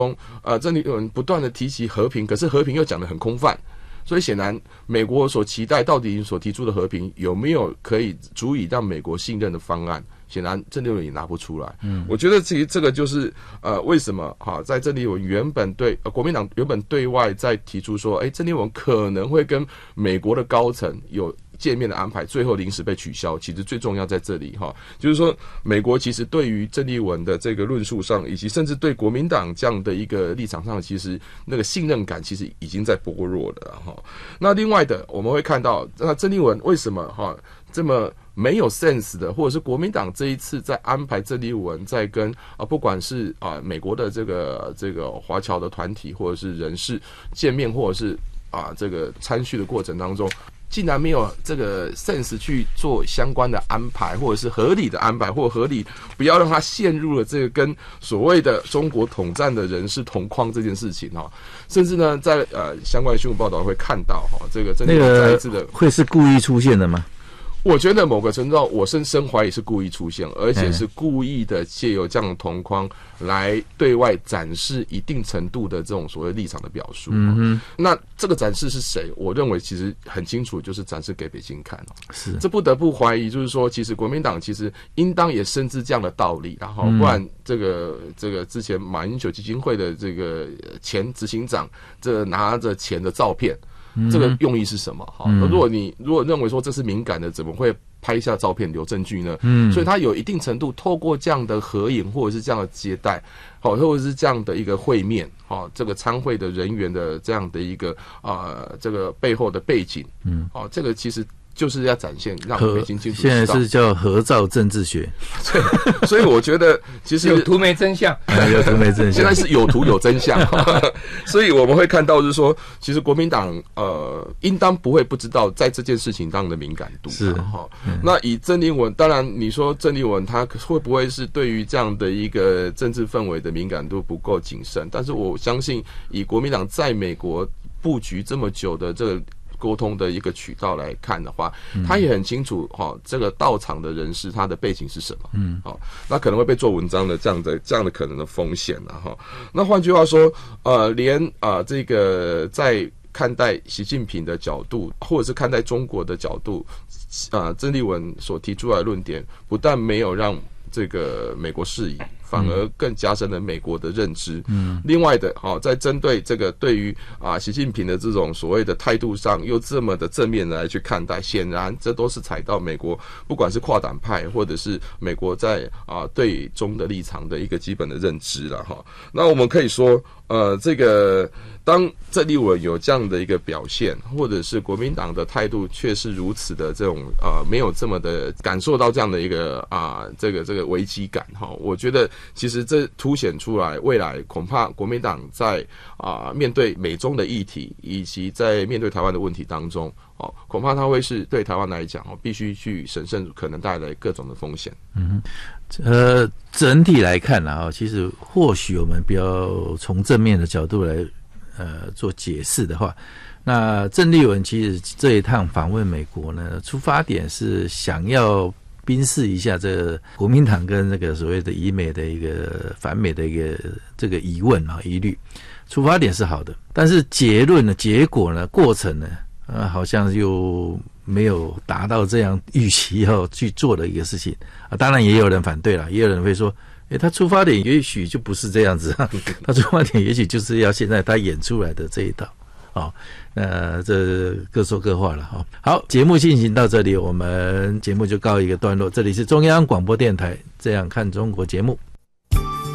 郑丽文不断的提起和平，可是和平又讲得很空泛，所以显然美国所期待到底所提出的和平有没有可以足以让美国信任的方案，显然郑丽文也拿不出来。我觉得其实这个就是为什么在郑丽文原本对国民党原本对外在提出说，郑丽文可能会跟美国的高层有见面的安排，最后临时被取消。其实最重要在这里就是说美国其实对于郑丽文的这个论述上，以及甚至对国民党这样的一个立场上，其实那个信任感其实已经在薄弱了那另外的我们会看到，那郑丽文为什么这么没有 sense 的，或者是国民党这一次在安排郑丽文在跟不管是美国的这个华侨的团体或者是人士见面，或者是这个参叙的过程当中，竟然没有这个 sense 去做相关的安排，或者是合理的安排，或合理不要让他陷入了这个跟所谓的中国统战的人士同框这件事情甚至呢在相关的新闻报道会看到这个郑丽文再一次的会是故意出现的吗？ 我觉得某个程度上，我深怀疑是故意出现，而且是故意的借由这样的同框来对外展示一定程度的这种所谓立场的表述。那这个展示是谁？我认为其实很清楚，就是展示给北京看。 是， 这不得不怀疑，就是说，其实国民党其实应当也深知这样的道理，然后不然这个之前马英九基金会的这个前执行长，这拿着钱的照片。这个用意是什么？如果认为说这是敏感的，怎么会拍一下照片留证据呢？所以他有一定程度透过这样的合影，或者是这样的接待，或者是这样的一个会面，这个参会的人员的这样的一个这个背后的背景，这个其实就是要展现让北京清楚知道。 现在是叫合照政治学， 所以我觉得其实有图没真相， 有图没真相， 现在是有图有真相。所以我们会看到，就是说，其实国民党应当不会不知道在这件事情上的敏感度。 是那以郑丽文，当然你说郑丽文他会不会是对于这样的一个政治氛围的敏感度不够谨慎？但是我相信，以国民党在美国布局这么久的这个沟通的一个渠道来看的话，他也很清楚这个到场的人士他的背景是什么，那可能会被做文章的这样的可能的风险那换句话说，连这个在看待习近平的角度，或者是看待中国的角度，郑丽文所提出来的论点，不但没有让这个美国释疑，反而更加深了美国的认知。另外的在针对这个对于习近平的这种所谓的态度上，又这么的正面来去看待，显然这都是踩到美国不管是跨党派或者是美国在对中的立场的一个基本的认知了那我们可以说这个当郑丽文有这样的一个表现，或者是国民党的态度却是如此的这种没有这么的感受到这样的一个这个危机感我觉得其实这凸显出来未来恐怕国民党在面对美中的议题，以及在面对台湾的问题当中恐怕它会是对台湾来讲必须去审慎可能带来各种的风险。 整体来看其实或许我们比较从正面的角度来做解释的话，那郑丽文其实这一趟访问美国呢，出发点是想要宾示一下这个国民党跟这个所谓的以美的一个反美的一个这个疑问疑虑，出发点是好的，但是结论呢、结果呢、过程呢，好像又没有达到这样预期要去做的一个事情当然也有人反对了，也有人会说他出发点也许就不是这样子他出发点也许就是要现在他演出来的这一套这各说各话了好，节目进行到这里，我们节目就告一个段落。这里是中央广播电台《这样看中国》节目。